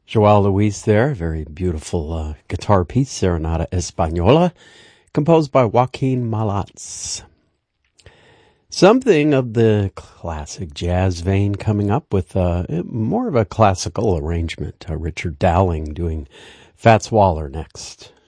Joao Luis there, very beautiful guitar piece, Serenata Española, composed by Joaquin Malats. Something of the classic jazz vein coming up with more of a classical arrangement. Richard Dowling doing Fats Waller next.